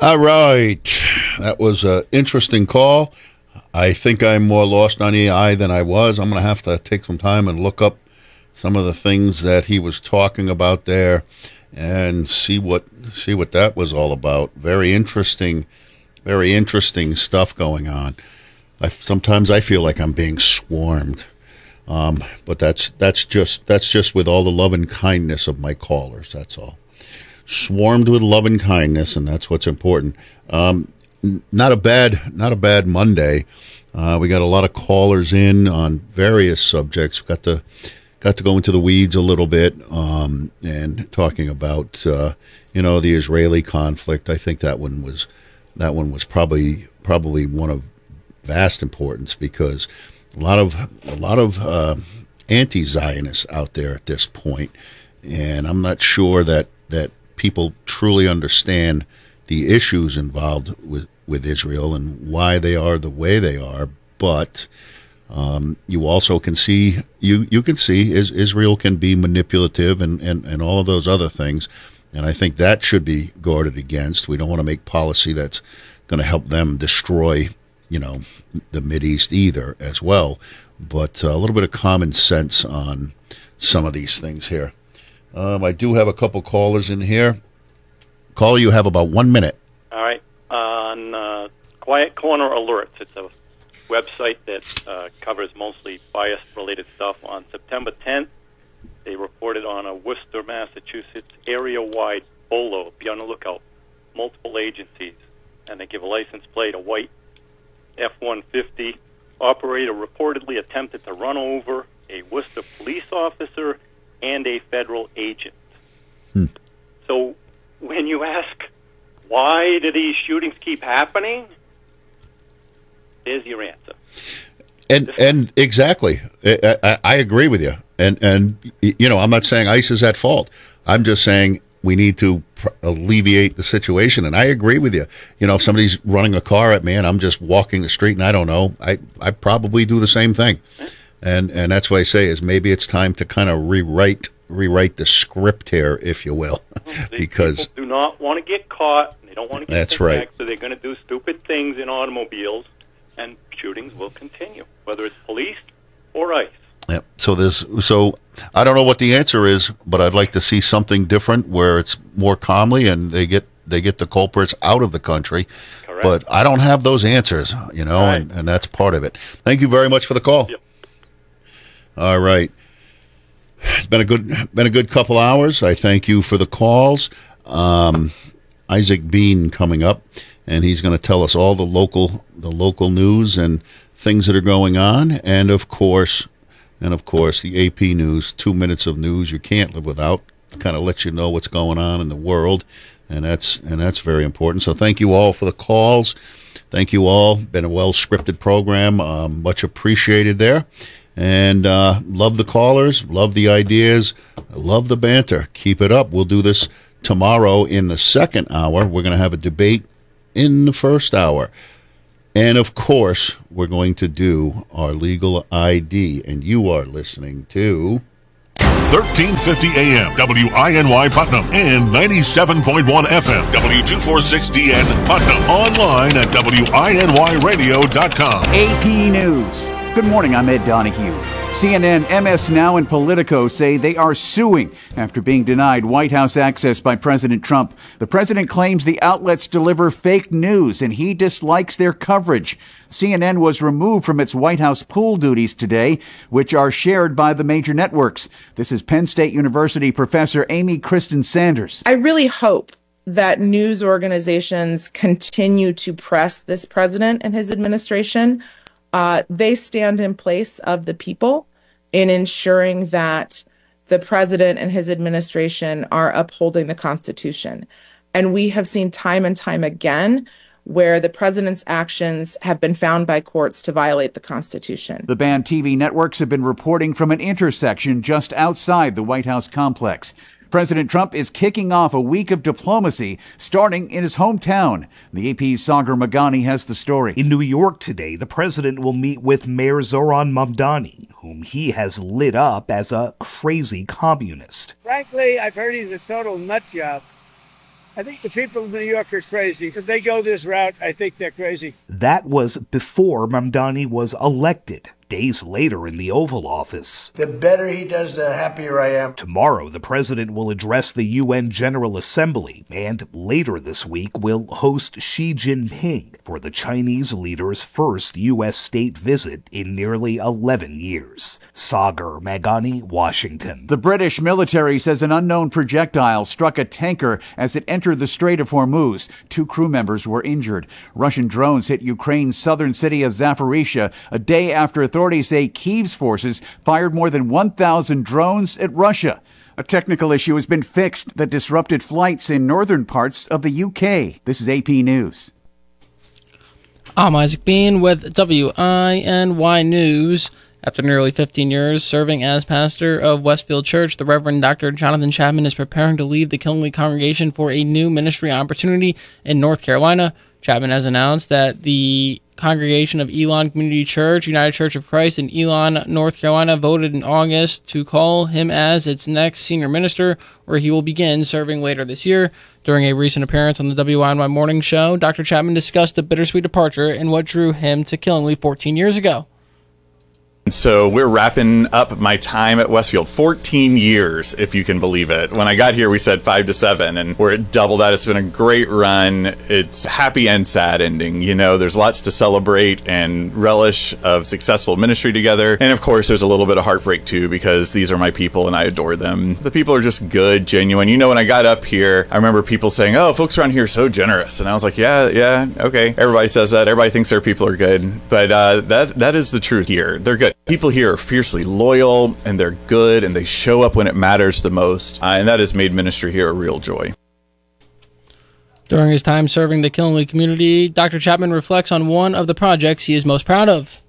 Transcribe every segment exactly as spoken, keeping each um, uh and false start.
All right. That was an interesting call. I think I'm more lost on E I than I was. I'm going to have to take some time and look up some of the things that he was talking about there and see what see what that was all about. Very interesting, very interesting stuff going on. I, sometimes I feel like I'm being swarmed, um, but that's that's just that's just with all the love and kindness of my callers. That's all. Swarmed with love and kindness, and that's what's important. Um, not a bad not a bad Monday. Uh, we got a lot of callers in on various subjects. We got to got to go into the weeds a little bit um, and talking about uh, you know the Israeli conflict. I think that one was that one was probably probably one of vast importance because a lot of a lot of uh, anti-Zionists out there at this point, and I'm not sure that that people truly understand the issues involved with, with Israel and why they are the way they are. But um, you also can see you you can see is Israel can be manipulative and, and, and all of those other things, and I think that should be guarded against. We don't want to make policy that's going to help them destroy, you know, the Mideast either as well. But uh, a little bit of common sense on some of these things here. Um, I do have a couple callers in here. Caller, you have about one minute. All right. On uh, Quiet Corner Alerts, it's a website that uh, covers mostly bias-related stuff. On September tenth, they reported on a Worcester, Massachusetts area-wide bolo. Be on the lookout. Multiple agencies. And they give a license plate, a white F one fifty. Operator reportedly attempted to run over a Worcester police officer and a federal agent. Hmm. So when you ask, why do these shootings keep happening? There's your answer. And and exactly, I, I, I agree with you. And and you know, I'm not saying ICE is at fault. I'm just saying we need to pr- alleviate the situation. And I agree with you. You know, if somebody's running a car at me and I'm just walking the street and I don't know, I I probably do the same thing. Hmm. And and that's what I say is maybe it's time to kind of rewrite rewrite the script here, if you will, because people do not want to get caught. They don't want to get that's right. back, so they're going to do stupid things in automobiles, and shootings will continue, whether it's police or ICE. Yeah. So there's so I don't know what the answer is, but I'd like to see something different where it's more calmly and they get they get the culprits out of the country. Correct. But I don't have those answers, you know, right. and, and that's part of it. Thank you very much for the call. Yep. All right. It's been a good been a good couple hours. I thank you for the calls. Um, Isaac Bean coming up, and he's going to tell us all the local the local news and things that are going on, and of course, and of course the A P News. Two minutes of news you can't live without. Kind of lets you know what's going on in the world, and that's and that's very important. So thank you all for the calls. Thank you all. Been a well scripted program. Um, much appreciated there. And uh, love the callers, love the ideas, love the banter. Keep it up. We'll do this tomorrow in the second hour. We're going to have a debate in the first hour. And, of course, we're going to do our legal I D. And you are listening to thirteen fifty A M, W I N Y Putnam, and ninety-seven point one F M, W two forty-six D N Putnam. Online at W I N Y radio dot com. A P News. Good morning, I'm Ed Donahue. C N N, M S Now, and Politico say they are suing after being denied White House access by President Trump. The president claims the outlets deliver fake news and he dislikes their coverage. C N N was removed from its White House pool duties today, which are shared by the major networks. This is Penn State University professor Amy Kristen Sanders. I really hope that news organizations continue to press this president and his administration. Uh, they stand in place of the people in ensuring that the president and his administration are upholding the Constitution. And we have seen time and time again where the president's actions have been found by courts to violate the Constitution. The banned T V networks have been reporting from an intersection just outside the White House complex. President Trump is kicking off a week of diplomacy starting in his hometown. The A P's Sagar Magani has the story. In New York today, the president will meet with Mayor Zoran Mamdani, whom he has lit up as a crazy communist. Frankly, I've heard he's a total nut job. I think the people of New York are crazy. If they go this route, I think they're crazy. That was before Mamdani was elected. Days later in the Oval Office. The better he does, the happier I am. Tomorrow, the president will address the U N General Assembly, and later this week will host Xi Jinping for the Chinese leader's first U S state visit in nearly eleven years. Sagar Meghani, Washington. The British military says an unknown projectile struck a tanker as it entered the Strait of Hormuz. Two crew members were injured. Russian drones hit Ukraine's southern city of Zaporizhia a day after authorities Authorities say Kyiv's forces fired more than one thousand drones at Russia. A technical issue has been fixed that disrupted flights in northern parts of the U K. This is A P News. I'm Isaac Bean with W I N Y News. After nearly fifteen years serving as pastor of Westfield Church, the Reverend Doctor Jonathan Chapman is preparing to leave the Killingly congregation for a new ministry opportunity in North Carolina. Chapman has announced that the congregation of Elon Community Church, United Church of Christ in Elon, North Carolina, voted in August to call him as its next senior minister, where he will begin serving later this year. During a recent appearance on the W I N Y Morning Show, Doctor Chapman discussed the bittersweet departure and what drew him to Killingly fourteen years ago. So we're wrapping up my time at Westfield. fourteen years, if you can believe it. When I got here, we said five to seven, and we're at double that. It's been a great run. It's happy and sad ending. You know, there's lots to celebrate and relish of successful ministry together. And of course, there's a little bit of heartbreak too, because these are my people and I adore them. The people are just good, genuine. You know, when I got up here, I remember people saying, oh, folks around here are so generous. And I was like, yeah, yeah, okay. Everybody says that. Everybody thinks their people are good. But uh, that that is the truth here. They're good. People here are fiercely loyal, and they're good, and they show up when it matters the most, uh, and that has made ministry here a real joy. During his time serving the Killingly community, Doctor Chapman reflects on one of the projects he is most proud of.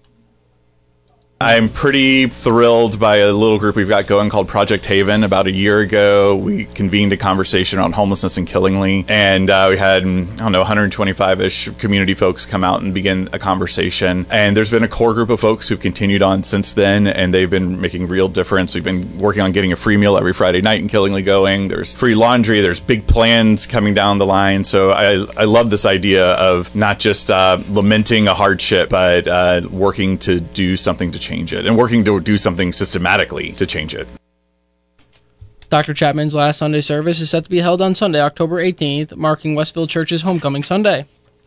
I'm pretty thrilled by a little group we've got going called Project Haven. About a year ago, we convened a conversation on homelessness in Killingly, and uh, we had, I don't know, one hundred twenty-five-ish community folks come out and begin a conversation. And there's been a core group of folks who've continued on since then, and they've been making real difference. We've been working on getting a free meal every Friday night in Killingly going. There's free laundry. There's big plans coming down the line. So I, I love this idea of not just uh, lamenting a hardship, but uh, working to do something to change change it and working to do something systematically to change it. Doctor Chapman's last Sunday service is set to be held on Sunday, October eighteenth, marking Westfield Church's homecoming Sunday.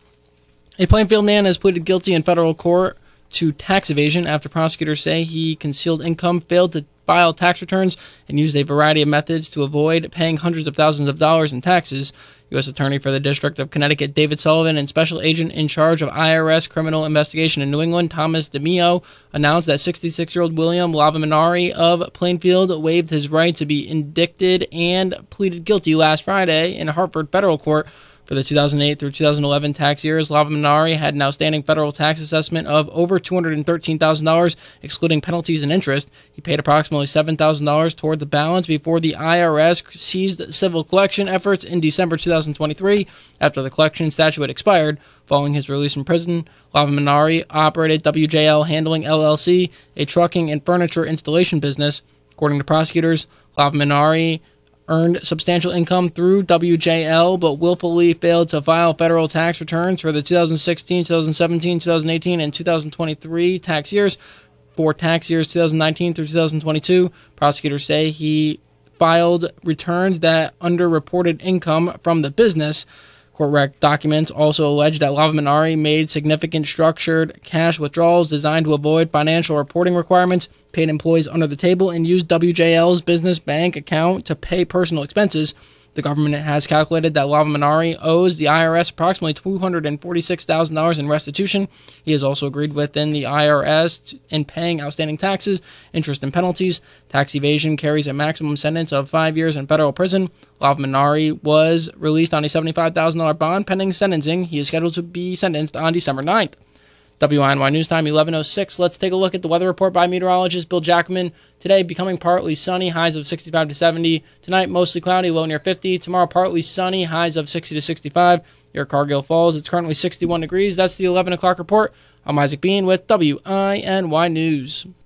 A Plainfield man has pleaded guilty in federal court to tax evasion after prosecutors say he concealed income, failed to file tax returns, and used a variety of methods to avoid paying hundreds of thousands of dollars in taxes. U S Attorney for the District of Connecticut David Sullivan and Special Agent in charge of I R S Criminal Investigation in New England Thomas DeMio announced that sixty-six-year-old William Lavaminari of Plainfield waived his right to be indicted and pleaded guilty last Friday in Hartford Federal Court. For the two thousand eight through two thousand eleven tax years, Lavaminari had an outstanding federal tax assessment of over two hundred thirteen thousand dollars, excluding penalties and interest. He paid approximately seven thousand dollars toward the balance before the I R S ceased civil collection efforts in December two thousand twenty-three after the collection statute had expired. Following his release from prison, Lavaminari operated W J L Handling L L C, a trucking and furniture installation business. According to prosecutors, Lavaminari earned substantial income through W J L, but willfully failed to file federal tax returns for the two thousand sixteen, two thousand seventeen, two thousand eighteen, and two thousand twenty-three tax years. For tax years two thousand nineteen through two thousand twenty-two, prosecutors say he filed returns that underreported income from the business. Court rec documents also allege that Lavaminari made significant structured cash withdrawals designed to avoid financial reporting requirements, paid employees under the table, and used W J L's business bank account to pay personal expenses. The government has calculated that Lavaminari owes the I R S approximately two hundred forty-six thousand dollars in restitution. He has also agreed within the I R S in paying outstanding taxes, interest, and penalties. Tax evasion carries a maximum sentence of five years in federal prison. Lavaminari was released on a seventy-five thousand dollars bond pending sentencing. He is scheduled to be sentenced on December ninth. W I N Y News Time, eleven oh six. Let's take a look at the weather report by meteorologist Bill Jackman. Today, becoming partly sunny, highs of sixty-five to seventy. Tonight, mostly cloudy, low near fifty. Tomorrow, partly sunny, highs of sixty to sixty-five. Here at Cargill Falls, it's currently sixty-one degrees. That's the eleven o'clock report. I'm Isaac Bean with W I N Y News.